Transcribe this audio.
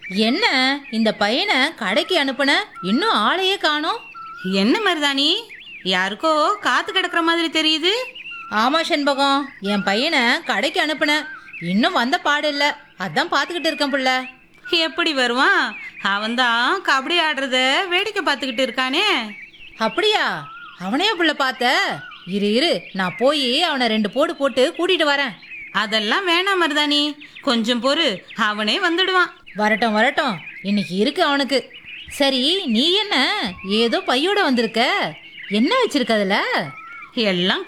என்ன இந்த பையனை கடைக்கு அனுப்புன, இன்னும் ஆளையே காணோம். என்ன மருதாணி, யாருக்கோ காத்து கிடக்குற மாதிரி தெரியுது. ஆமா செண்பகம், என் பையனை கடைக்கு அனுப்புன, இன்னும் வந்த பாடு இல்லை. அதான் பார்த்துக்கிட்டு இருக்கேன் புள்ள. எப்படி வருவான்? அவன்தான் கபடி ஆடுறத வேடிக்கை பார்த்துக்கிட்டு இருக்கானே. அப்படியா? அவனையே புள்ள பார்த்த? இரு இரு, நான் போய் அவனை 2 போடு போட்டு கூட்டிட்டு வரேன். அதெல்லாம் வேணாம் மருதாணி, கொஞ்சம் பொறு, அவனே வந்துடுவான். வரட்டும் வரட்டும், இன்னைக்கு இருக்கு அவனுக்கு. சரி, நீ என்ன ஏதோ பையோட வந்திருக்க? என்ன வச்சிருக்க அதுல? எல்லாம்